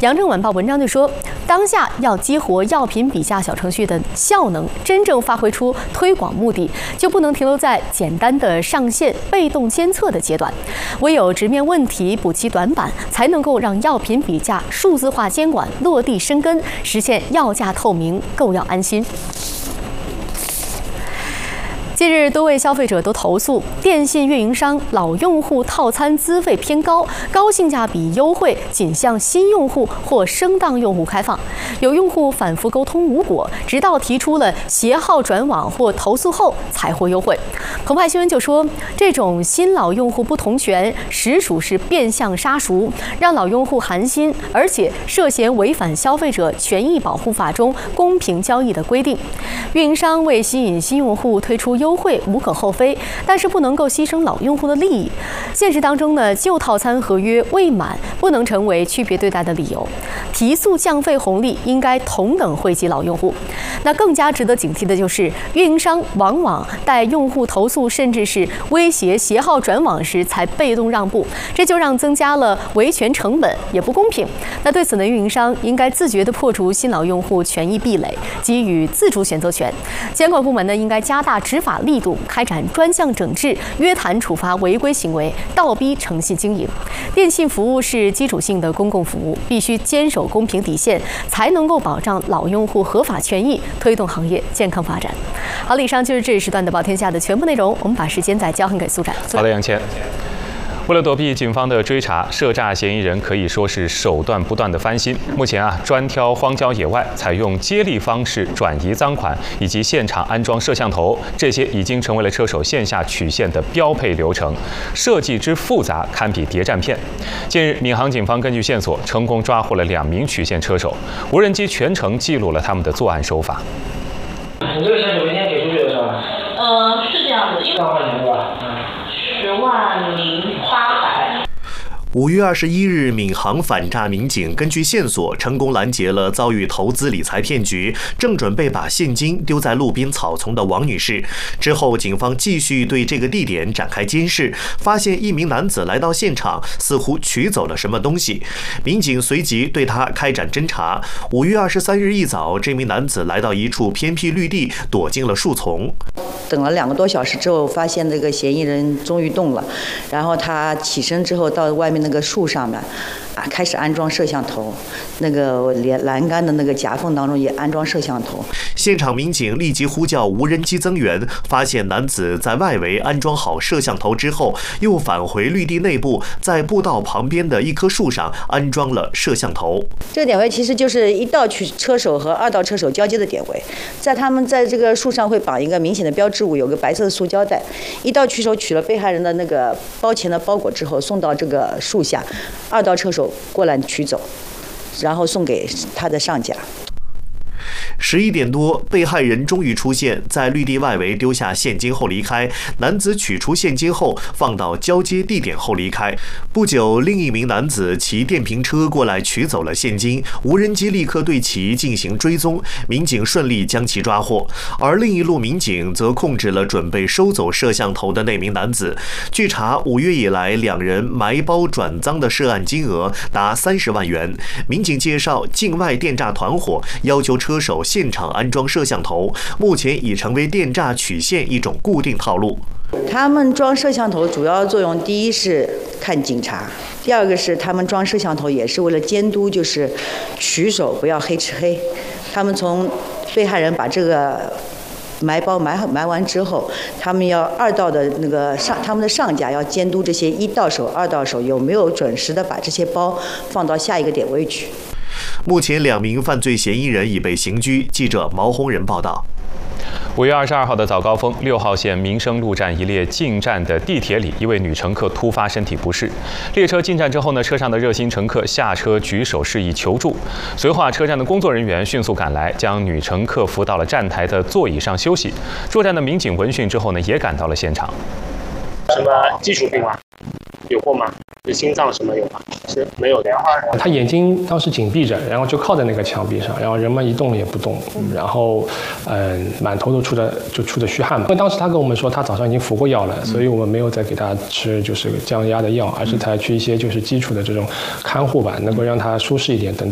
羊城晚报文章就说，当下要激活药品比价小程序的效能，真正发挥出推广目的，就不能停留在简单的上线、被动监测的阶段。唯有直面问题，补齐短板，才能够让药品比价数字化监管落地生根，实现药价透明，购药安心。近日，多位消费者都投诉电信运营商老用户套餐资费偏高，高性价比优惠仅向新用户或升档用户开放。有用户反复沟通无果，直到提出了携号转网或投诉后才获优惠。澎湃新闻就说，这种新老用户不同权，实属是变相杀熟，让老用户寒心，而且涉嫌违反消费者权益保护法中公平交易的规定。运营商为吸引新用户推出优惠无可厚非，但是不能够牺牲老用户的利益。现实当中呢，旧套餐合约未满不能成为区别对待的理由，提速降费红利应该同等惠及老用户。那更加值得警惕的就是，运营商往往待用户投诉甚至是威胁携号转网时才被动让步，这就让增加了维权成本，也不公平。那对此呢，运营商应该自觉地破除新老用户权益壁垒，给予自主选择权。监管部门呢，应该加大执法力度，开展专项整治、约谈处罚违规行为，倒逼诚信经营。电信服务是基础性的公共服务，必须坚守公平底线，才能够保障老用户合法权益，推动行业健康发展。好，以上就是这一时段的《报天下》的全部内容，我们把时间再交还给苏展。 好的，杨倩。为了躲避警方的追查，涉诈嫌疑人可以说是手段不断的翻新。目前专挑荒郊野外，采用接力方式转移赃款，以及现场安装摄像头，这些已经成为了车手线下取线的标配流程，设计之复杂，堪比谍战片。近日，闵行警方根据线索，成功抓获了2名取线车手，无人机全程记录了他们的作案手法。 你这个线索明天给出去的是吧？ 是这样的，因为 3万块钱是吧 10.8万。 5月21日，闵行反诈民警根据线索成功拦截了遭遇投资理财骗局，正准备把现金丢在路边草丛的王女士。之后，警方继续对这个地点展开监视，发现一名男子来到现场，似乎取走了什么东西。民警随即对他开展侦查。5月23日一早，这名男子来到一处偏僻绿地，躲进了树丛。 等了2个多小时之后，发现这个嫌疑人终于动了，然后他起身之后到外面那个树上面，开始安装摄像头，那个栏杆的那个夹缝当中也安装摄像头。 现场民警立即呼叫无人机增援，发现男子在外围安装好摄像头之后，又返回绿地内部，在步道旁边的一棵树上安装了摄像头。 这个点位其实就是1道车手和2道车手交接的点位，他们在这个树上会绑一个明显的标志物，有个白色的塑胶袋。1道取手取了被害人的那个包钱的包裹之后，送到这个树下，2道车手过来取走，然后送给他的上家。 11点多，被害人终于出现，在绿地外围丢下现金后离开。男子取出现金后放到交接地点后离开。不久，另一名男子骑电瓶车过来取走了现金，无人机立刻对其进行追踪，民警顺利将其抓获。而另一路民警则控制了准备收走摄像头的那名男子。据查，5月以来2人埋包转赃的涉案金额达30万元。民警介绍，境外电诈团伙要求车手现场安装摄像头，目前已成为电诈取线一种固定套路。 他们装摄像头主要作用，第一是看警察，第二个是他们装摄像头也是为了监督，就是取手不要黑吃黑。他们从被害人把这个埋包埋完之后，他们要2道的那个他们的上家要监督这些1道手、2道手有没有准时的把这些包放到下一个点位去。 目前2名犯罪嫌疑人已被刑拘。记者毛红仁报道。 5月22号的早高峰，6号线民生路站一列进站的地铁里，一位女乘客突发身体不适。列车进站之后呢，车上的热心乘客下车举手示意求助。随后车站的工作人员迅速赶来，将女乘客扶到了站台的座椅上休息。驻站的民警闻讯之后呢，也赶到了现场。 什么基础病吗？有过吗？是心脏什么有吗？是没有的。 他眼睛当时紧闭着，然后就靠在那个墙壁上，然后人们一动也不动，然后满头都出的虚汗嘛。当时他跟我们说，他早上已经服过药了，所以我们没有再给他吃就是降压的药，而是采取一些就是基础的这种看护吧，能够让他舒适一点。等